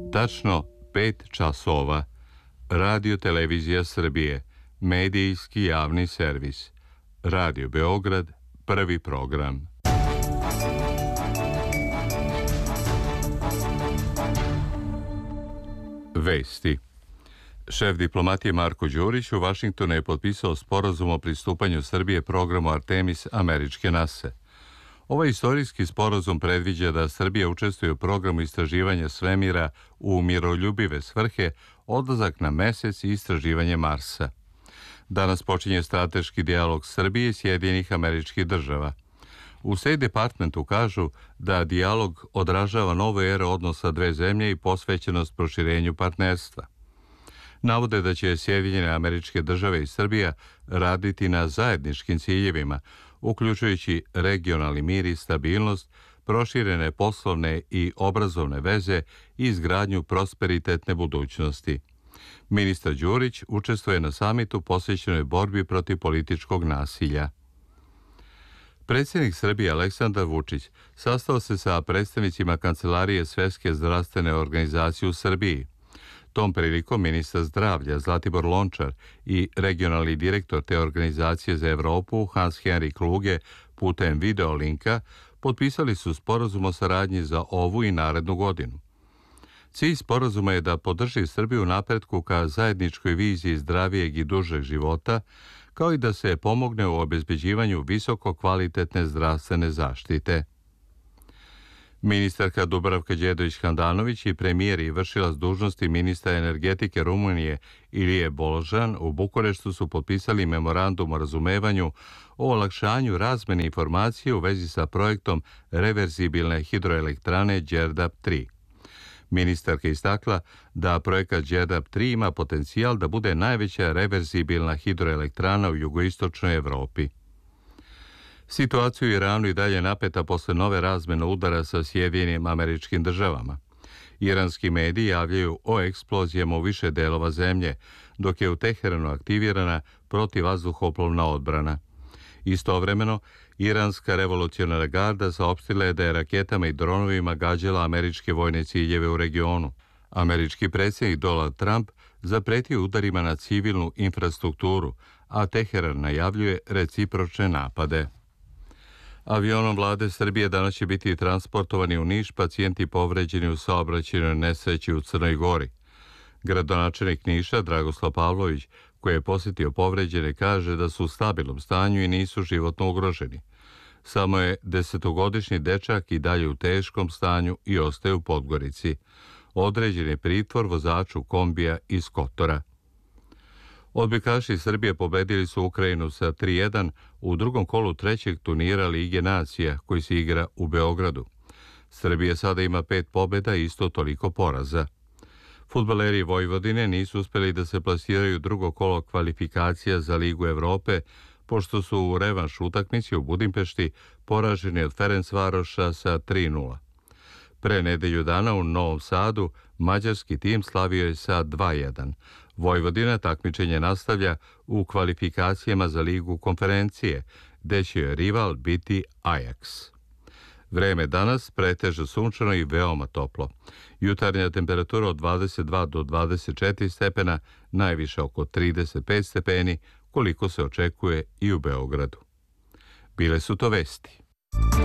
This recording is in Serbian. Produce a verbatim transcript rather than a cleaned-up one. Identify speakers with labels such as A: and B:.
A: Tačno pet časova. Radio Televizija Srbije, medijski javni servis. Radio Beograd, prvi program. Vesti. Šef diplomatije Marko Đurić u Vašingtonu je potpisao sporazum o pristupanju Srbije programu Artemis američke nase. Ovaj istorijski sporazum predviđa da Srbija učestvuje u programu istraživanja svemira u miroljubive svrhe, odlazak na mesec i istraživanje Marsa. Danas počinje strateški dijalog Srbije i Sjedinjenih Američkih Država. U State Departmentu kažu da dijalog odražava novu eru odnosa dve zemlje i posvećenost proširenju partnerstva. Navode da će Sjedinjene Američke Države i Srbija raditi na zajedničkim ciljevima, uključujući regionalni mir i stabilnost, proširene poslovne i obrazovne veze i izgradnju prosperitetne budućnosti. Ministar Đurić učestvuje na samitu posvećenoj borbi protiv političkog nasilja. Predsjednik Srbije Aleksandar Vučić sastao se sa predstavnicima Kancelarije Svetske zdravstvene organizacije u Srbiji. Tom prilikom ministar zdravlja Zlatibor Lončar i regionalni direktor te organizacije za Evropu Hans-Henri Kluge putem videolinka potpisali su sporazum o saradnji za ovu i narednu godinu. Cilj sporazuma je da podrži Srbiju u napretku ka zajedničkoj viziji zdravijeg i dužeg života, kao i da se pomogne u obezbeđivanju visoko kvalitetne zdravstvene zaštite. Ministarka Dubravka Đedović-Handanović i premijer i vršilac dužnosti ministra energetike Rumunije Ilije Boložan u Bukureštu su potpisali memorandum o razumevanju o olakšanju razmene informacije u vezi sa projektom reverzibilne hidroelektrane Đerdap tri. Ministarka istakla da projekat Đerdap tri ima potencijal da bude najveća reverzibilna hidroelektrana u jugoistočnoj Evropi. Situacija u Iranu i dalje napeta posle nove razmene udara sa Sjedinjenim Američkim Državama. Iranski mediji javljaju o eksplozijama u više delova zemlje, dok je u Teheranu aktivirana protivvazduhoplovna odbrana. Istovremeno, Iranska revolucionarna garda saopštila je da je raketama i dronovima gađala američke vojne ciljeve u regionu. Američki predsjednik Donald Trump zapretio udarima na civilnu infrastrukturu, a Teheran najavljuje recipročne napade. Avionom vlade Srbije danas će biti transportovani u Niš pacijenti povređeni u saobraćajnoj nesreći u Crnoj Gori. Gradonačelnik Niša Dragoslav Pavlović, koji je posjetio povređene, kaže da su u stabilnom stanju i nisu životno ugroženi. Samo je desetogodišnji dečak i dalje u teškom stanju i ostaje u Podgorici. Određen je pritvor vozaču kombija iz Kotora. Odbojkaši Srbije pobedili su Ukrajinu sa tri jedan u drugom kolu trećeg turnira Lige nacija koji se igra u Beogradu. Srbija sada ima pet pobjeda i isto toliko poraza. Fudbaleri Vojvodine nisu uspjeli da se plasiraju u drugo kolo kvalifikacija za Ligu Evrope, pošto su u revanš utakmici u Budimpešti poraženi od Ferencvaroša sa tri nula. Pre nedelju dana u Novom Sadu mađarski tim slavio je sa dva jedan. Vojvodina takmičenje nastavlja u kvalifikacijama za Ligu konferencije, gde će joj rival biti Ajax. Vreme danas pretežno sunčano i veoma toplo. Jutarnja temperatura od dvadeset dva do dvadeset četiri stepena, najviše oko trideset pet stepeni, koliko se očekuje i u Beogradu. Bile su to vesti.